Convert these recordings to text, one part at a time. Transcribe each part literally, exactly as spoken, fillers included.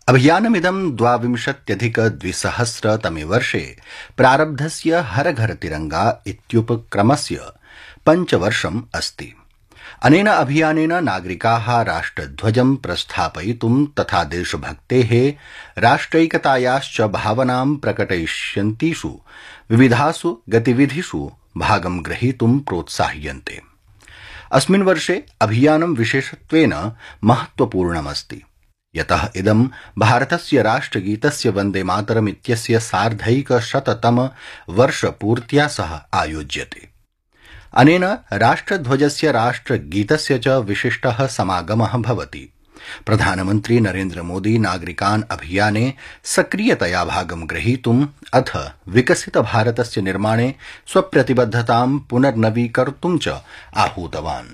अभियानमिदं द्वाविंशत्यधिकद्विसहस्रतमे वर्षे प्रारब्धस्य हर घर तिरंगा इत्युपक्रमस्य पञ्चवर्षम् अस्ति। अनेन अभियानेन नागरिकाः राष्ट्रध्वजं प्रस्थापयितुं तथा देशभक्तेः राष्ट्रैकतायाश्च भावनां प्रकटयिष्यन्तीषु विविधासु गतिविधिषु भागं ग्रहीतुं प्रोत्साह्यन्ते। अस्मिन् वर्षे अभियानं विशेषत्वेन महत्वपूर्णमस्ति, यतः इदं भारतस्य राष्ट्रगीतस्य वन्दे मातरम् इत्यस्य सार्धैकशततम वर्षपूर्त्या सह आयोज्यते। अनेन राष्ट्रध्वजस्य राष्ट्रगीतस्य च विशिष्टः समागमः भवति। प्रधानमन्त्री नरेन्द्र मोदी नागरिकान् अभियाने सक्रियतया भागं ग्रहीतुम् अथ विकसित भारतस्य निर्माणे स्वप्रतिबद्धतां पुनर्नवीकर्तुं च आहूतवान्।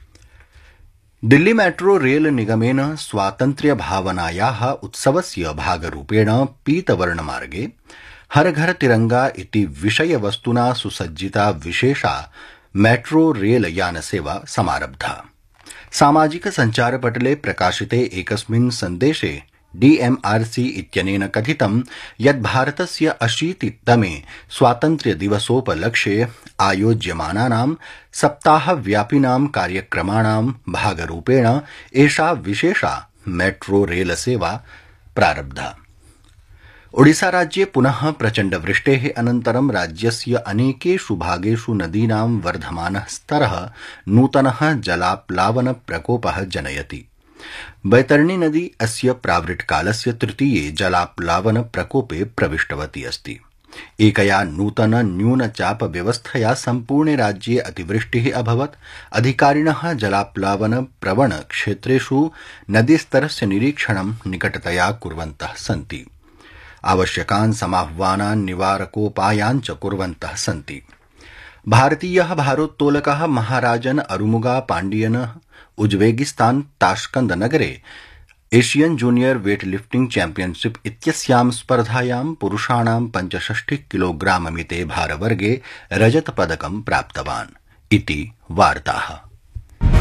दिल्ली मेट्रो रेल निगमेन स्वातन्त्र्य भावनायाः उत्सवस्य भागरूपेण पीतवर्णमार्गे हर घर तिरंगा इति विषयवस्तुना सुसज्जिता विशेषा मेट्रो रेल यानसेवा समारब्धा। सामाजिक सञ्चारपटले प्रकाशिते एकस्मिन् सन्देशे डीएमआरसी इत्यनेन कथितं यत् भारतस्य अशीतितमे स्वातन्त्र्यदिवसोपलक्ष्ये आयोज्यमानानां सप्ताहव्यापिनां कार्यक्रमाणां भागरूपेण एषा विशेषा मेट्रो रेल सेवा प्रारब्धा। ओडिशा राज्ये पुनः प्रचण्डवृष्टेः अनन्तरं राज्यस्य अनेकेषु भागेषु नदीनां वर्धमानः स्तरः नूतनः जलाप्लावन प्रकोपः जनयति। बैतरणी नदी अस्य प्रावृट्कालस्य तृतीये जलाप्लावन प्रकोपे प्रविष्टवती अस्ति। एकया नूतन न्यूनचाप व्यवस्थया सम्पूर्णे राज्ये अतिवृष्टिः अभवत्। अधिकारिणः जलाप्लावन प्रवण क्षेत्रेषु नदीस्तरस्य निरीक्षणं निकटतया कुर्वन्तः सन्ति। आवश्यकान् समाह्वानान् निवारकोपायान् च कुर्वन्तः सन्ति। भारतीयः भारोत्तोलकः महाराजन अरुमुगा पाण्डियनः उज्बेकिस्तान ताश्कंद नगरे Asian junior weight lifting championship इत्यस्यां स्पर्धायां पुरुषाणां पञ्चषष्टि किलोग्राममिते भारवर्गे रजतपदकं प्राप्तवान् इति वार्ताः।